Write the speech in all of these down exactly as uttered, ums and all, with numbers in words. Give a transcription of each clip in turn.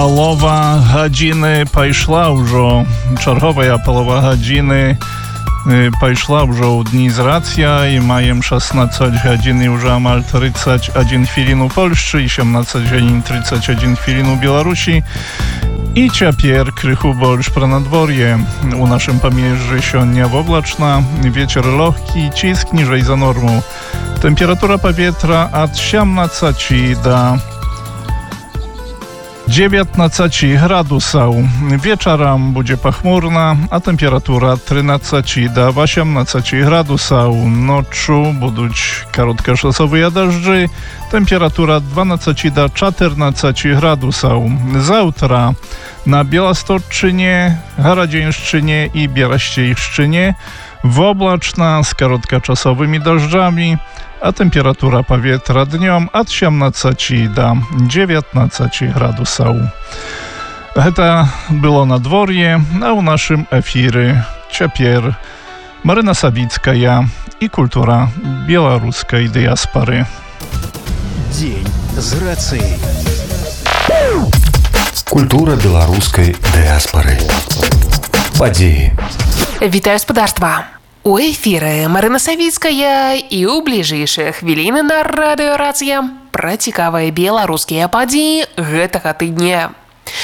Палова гадзіны пайшла ўжо, чарговая палова гадзіны пайшла ўжо ў дні з рацыя і маем шаснаццаць гадзін і ўжо амаль трыццаць адзін хвілін у Польшчы і сямнаццаць гадзін трыццаць адзін хвілін у Беларусі. І цяпер крыху больш пра надвор'е. У нашым памежжы сёння воблачна, вецер лёгкі, ціск ніжэй за норму. Тэмпература паветра ад сямнаццаці да dziewiętnaście gradusów. Wieczorem będzie pochmurna, a temperatura od trzynaście do osiemnaście gradusów. Noczu będą krótkoczasowe deszcze, temperatura od dwanaście do czternastu gradusów. Zawtra na Białostocczynie, Haradzińszczynie i Bielaściejszczynie woblaczna z krótkoczasowymi deszczami, a temperatura powietrza dniem od siedemnaście do dziewiętnastu gradusów. To było nadworje, a u naszym efirze ciapier Maryna Sawicka i kultura białoruskiej diaspory. Dzień z racji. Культура беларускай дыаспары. Падзеі. Вітаю спадарства. У эфіры Марына Савіцкая і ў бліжэйшыя хвіліны на радыёрацыя пра цікавыя беларускія падзеі гэтага тыдня.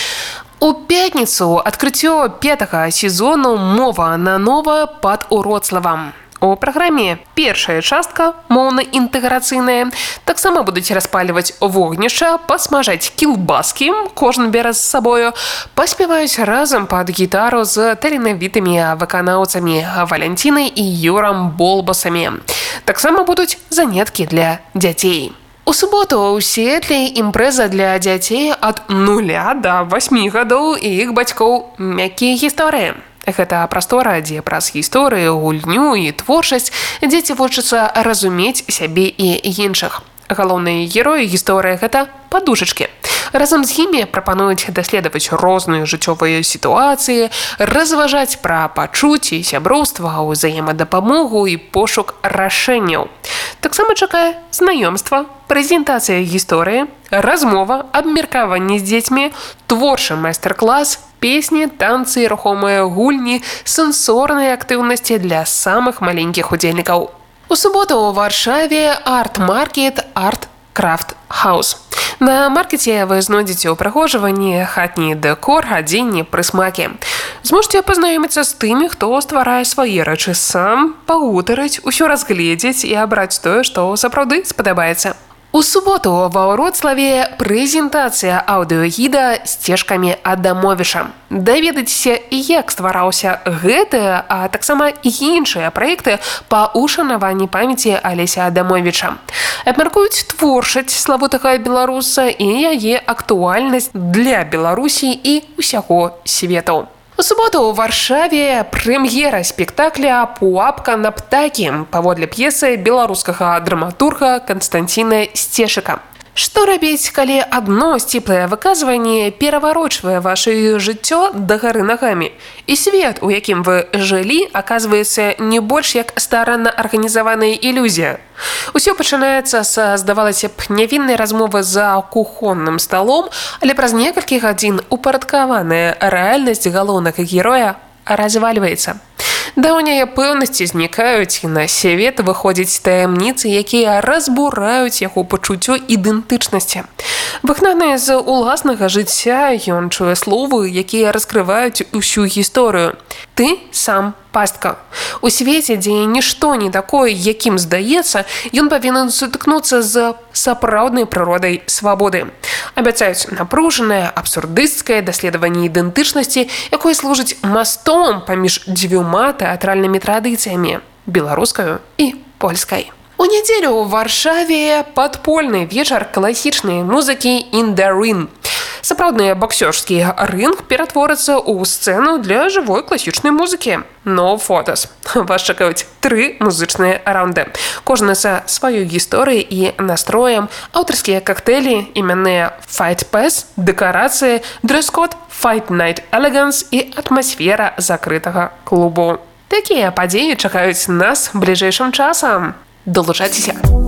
У пятніцу адкрыццё пятага сезону «Мова на нова» пад Уроцлавам. У праграме першая частка, моўна-інтэграцыйная, таксама будуць распальваць вогнішча, пасмажаць кілбаскі, кожны бярэ з сабою, паспяваюць разам пад гітару з таленавітымі выканаўцамі Валянцінай і Юрам Болбасамі. Таксама будуць заняткі для дзяцей. У суботу ў Сіэтлі імпрэза для дзяцей ад нуля да васьмі гадоў і іх бацькоў «Мяккія гісторыі». Гэта прастора, дзе праз гісторыю, гульню і творчасць дзеці вучацца разумець сябе і іншых. Галоўныя героі гісторыі – гэта падушачкі. Разам з імі прапануюць даследаваць розныя жыццёвыя сітуацыі, разважаць пра пачуцці, сяброўства, ўзаемадапамогу і пошук рашэнняў. Таксама чакае знаёмства, прэзентацыя гісторыі, размова, абмеркаванне з дзецьмі, творчы майстар-клас, песні, танцы, рухомыя гульні, сэнсорныя актыўнасці для самых маленькіх удзельнікаў. У суботу ў Варшаве арт-маркет «Арт Крафт Хаус». На маркеце вы знойдзеце ўпрыгожванні, хатні дэкор, адзенне, прысмакі. Зможаце пазнаёміцца з тымі, хто стварае свае рэчы сам, пагутарыць, усё разгледзець і абраць тое, што сапраўды спадабаецца. У суботу ва Ўроцлаве прэзентацыя аўдыёгіда «Сцежкамі Адамовіча». Даведайцеся, як ствараўся гэты, а таксама і іншыя праекты па ушанаванні памяці Алеся Адамовіча. Абмяркуюць творчасць славутага беларуса і яе актуальнасць для Беларусі і ўсяго свету. У суботу ў Варшаве прэм'ера спектакля «Пуапка на птакі» паводле п'есы беларускага драматурга Канстанціна Сцешыка. Што рабіць, калі адно сціплае выказванне пераварочвае ваша жыццё дагары нагамі? І свет, у якім вы жылі, аказваецца не больш як старанна арганізаваная ілюзія. Усё пачынаецца са, здавалася б, нявіннай размовы за кухонным сталом, але праз некалькі гадзін упарадкаваная рэальнасць галоўнага героя развальваецца. Даўнія пэўнасці знікаюць, і на свет выходзяць таямніцы, якія разбураюць яго пачуццё ідэнтычнасці. Выгнаны з уласнага жыцця, ён чуе словы, якія раскрываюць усю гісторыю. Ты сам пастка. У свеце, дзе нішто не такое, якім здаецца, ён павінен сутыкнуцца з сапраўднай прыродай свабоды. Абяцаюць напружанае, абсурдысцкае даследаванне ідэнтычнасці, якое служыць мастом паміж дзвюма тэатральнымі традыцыямі – беларускаю і польскай. У нядзелю ў Варшаве падпольны вечар класічнай музыкі «In the Ring». Сапраўдны боксёрскі рынг ператворыцца ў сцэну для жывой класічнай музыкі. No Photos. Вас чакаюць тры музычныя раунды. Кожны са сваёй гісторыяй і настроем, аўтарскія коктейлі, імянныя Fight Pass, дэкарацыі, дрэс-код Fight Night Elegance і атмасфера закрытага клубу. Такія падзеі чакаюць нас бліжэйшым часам. Долучайцеся!